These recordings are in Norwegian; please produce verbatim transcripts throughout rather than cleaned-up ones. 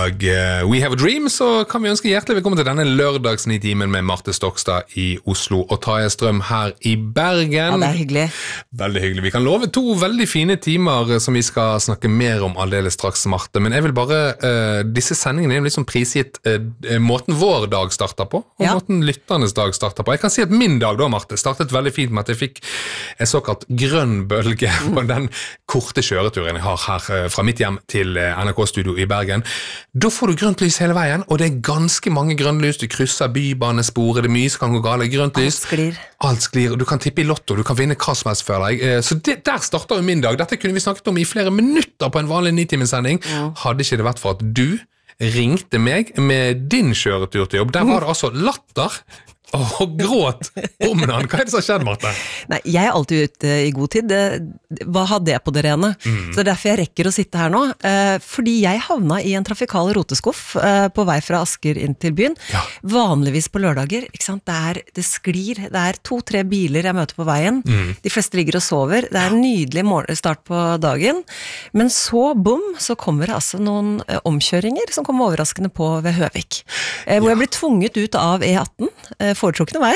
og uh, We Have a Dream, så kan vi ønske hjertelig velkommen til denne lørdagsnitimen med Marte Stokstad i Oslo og Tarjei Strøm her i Bergen. Ja, det er hyggelig. Veldig hyggelig. Vi kan love to veldig fine timer som vi skal snakke mer om aldeles straks, Marte, men jeg vil bare, uh, disse sendingene er litt sånn prisgitt uh, måten vår dag starter på, og ja. måten lytternes dag starter på. Jeg kan si at min dag da, Marte, startet veldig fint med at jeg fikk en såkalt grønn bølge på den korte kjøreturen jeg har her uh, fra mitt hjem til uh, N R K-studio i Bergen. Da får du grønt lys hele veien, og det er ganske mange grønne lys. Du krysser bybanesporet, det er mye som kan gå gale, grønt lys. Alt sklir. Alt sklir, og du kan tippe i lotto, du kan vinne hva som helst for deg. Så det, der starter jo min dag. Dette kunne vi snakket om i flere minutter på en vanlig nitimesending. Ja. Hadde ikke det vært for at du ringte meg med din kjøretur til jobb. Der var det altså latter og gråt om den. Hva er det som har skjedd, Marte? Nei, jeg er alltid ute i god tid. Det, hva hadde jeg på det rene? Mm. Så det er derfor jeg rekker å sitte her nå. Eh, fordi jeg havna i en trafikal roteskuff eh, på vei fra Asker inn til byen. Ja. Vanligvis på lørdager, ikke sant? Det, er, det sklir. Det er to-tre biler jeg møter på veien. Mm. De fleste ligger og sover. Det er en nydelig start på dagen. Men så, bom, så kommer det altså noen eh, omkjøringer som kommer overraskende på ved Høvik. Eh, hvor ja. jeg blir tvunget ut av E atten, eh, foretrukne vei,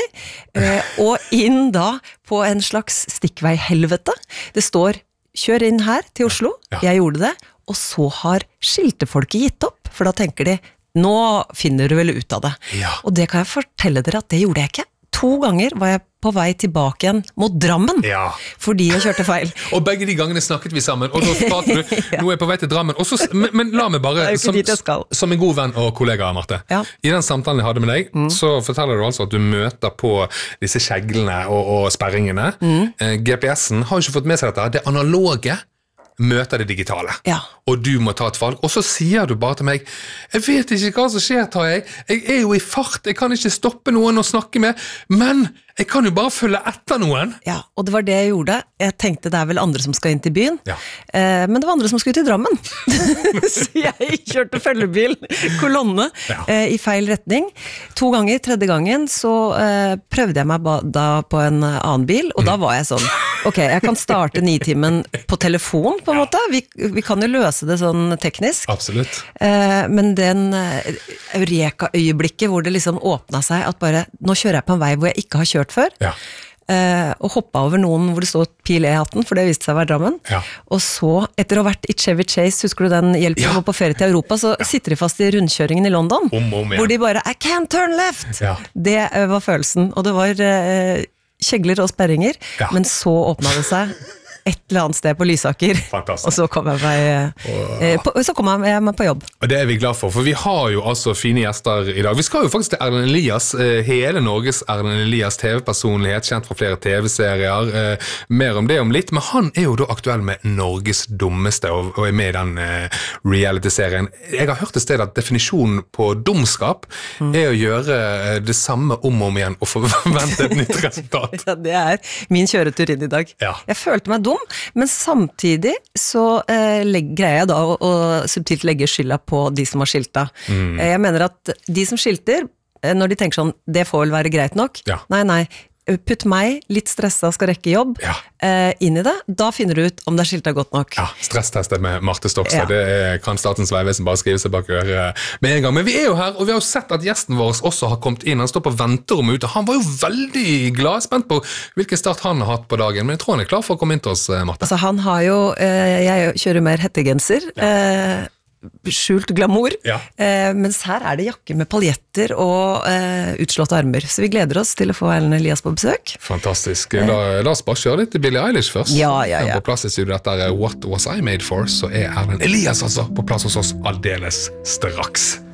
og inn da på en slags stikkveihelvete. Det står, kjør inn her til Oslo, ja. jeg gjorde det, og så har skiltefolket gitt opp, for da tenker de, nå finner du vel ut av det. Ja. Og det kan jeg fortelle dere at det gjorde jeg ikke. To ganger var jeg på vei tilbake igjen mot Drammen, ja. fordi jeg kjørte feil. Og begge de gangene snakket vi sammen, og da prater du, ja. nå er jeg på vei til Drammen, og så, men, men la meg bare, som, som en god venn og kollega, Marte, ja. i den samtalen jeg hadde med deg, mm. så forteller du altså at du møter på disse kjeglene og, og sperringene. Mm. Eh, G P S-en har jo ikke fått med seg dette, det analoge møter det digitale, ja. og du må ta et valg, og så sier du bare til meg, jeg vet ikke hva som skjer, Tarjei, jeg er jo i fart, jeg kan ikke stoppe noen å snakke med, men jeg kan jo bare følge etter noen. Ja, og det var det jeg gjorde. Jeg tenkte det er vel andre som skal inn til byen, ja. eh, men det var andre som skulle til Drammen. Så jeg kjørte følgebil, kolonne, ja. eh, i feil retning. To ganger, tredje gangen, så eh, prøvde jeg meg ba- da på en annen bil, og mm. da var jeg sånn, ok, jeg kan starte nitimen på telefon, på en ja. måte. Vi, vi kan jo løse det sånn teknisk. Absolutt. Eh, men den eh, eureka-øyeblikket hvor det liksom åpnet seg at bare, nå kjører jeg på en vei hvor jeg ikke har kjørt før, ja. eh, og hoppet over noen hvor det stod pil E atten, for det viste seg å være Drammen. Ja. Og så, etter å ha vært i Chevy Chase, husker du den hjelpen ja. på ferie til Europa, så ja. sitter de fast i rundkjøringen i London, om, om, ja. hvor de bare, I can't turn left! Ja. Det var følelsen, og det var eh, kjegler og sperringer, ja. men så åpnet det seg et eller annet sted på Lysaker, Fantastisk. og så kom jeg meg, eh, på, så kom jeg meg på jobb. Og det er vi glad for, for vi har jo altså fine gjester i dag. Vi skal jo faktisk til Erlend Elias, eh, hele Norges Erlend Elias T V-personlighet, kjent fra flere T V-serier, eh, mer om det om litt, men han er jo da aktuell med Norges dummeste, og, og er med i den eh, reality-serien. Jeg har hørt et sted at definisjonen på dumskap mm. er å gjøre det samme om og om igjen, og forvente et nytt resultat. Ja, det er min kjøretur inn i dag. Ja. Jeg følte meg dum, men samtidig så eh, legg, greier jeg da å, å subtilt legge skylda på de som har skilta. Mm. Eh, jeg mener at de som skilter, eh, når de tenker sånn, det får vel være greit nok, ja. nei, nei, putt meg, litt stresset, skal rekke jobb, ja. eh, inn i det, da finner du ut om det er skiltet godt nok. Ja, stresstestet med Marte Stokstad, ja. det er, kan Statens vegvesen bare skrive seg bak øret med en gang. Men vi er jo her, og vi har jo sett at gjesten vår også har kommet inn, han står på venterommet ute, han var jo veldig glad, spent på hvilken start han har hatt på dagen, men jeg tror han er klar for å komme inn til oss, Marte. Altså han har jo, eh, jeg kjører mer hettegenser, ja. eh, skjult glamour, ja. eh, mens her er det jakke med paljetter og eh, utslåtte armer, så vi gleder oss til å få Erlend Elias på besøk. Fantastisk. La, la oss bare kjøre litt til Billie Eilish først. Ja, ja, ja. På plass i studio, dette er What Was I Made For, så er Erlend Elias altså på plass hos oss aldeles straks.